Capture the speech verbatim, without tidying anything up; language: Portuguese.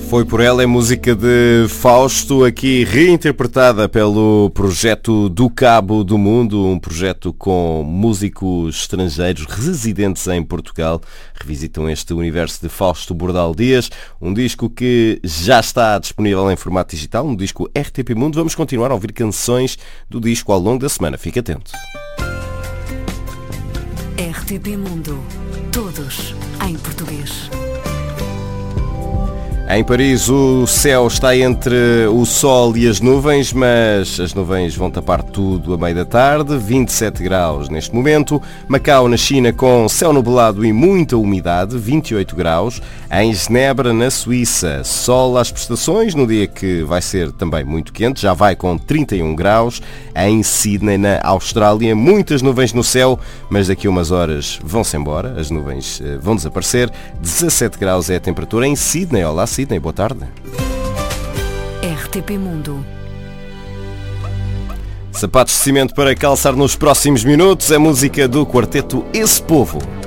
Foi por ela, é música de Fausto, aqui reinterpretada pelo projeto do Cabo do Mundo, um projeto com músicos estrangeiros residentes em Portugal. Revisitam este universo de Fausto Bordal Dias, um disco que já está disponível em formato digital, um disco R T P Mundo. Vamos continuar a ouvir canções do disco ao longo da semana. Fique atento. R T P Mundo. Todos em português. Em Paris o céu está entre o sol e as nuvens, mas as nuvens vão tapar tudo a meio da tarde, vinte e sete graus neste momento. Macau, na China, com céu nublado e muita umidade, vinte e oito graus. Em Genebra, na Suíça, sol às prestações, no dia que vai ser também muito quente, já vai com trinta e um graus. Em Sydney, na Austrália, muitas nuvens no céu, mas daqui a umas horas vão-se embora, as nuvens vão desaparecer. dezassete graus é a temperatura em Sydney. Olá, Sydney, boa tarde. R T P Mundo. Sapatos de cimento para calçar nos próximos minutos, a música do quarteto Esse Povo.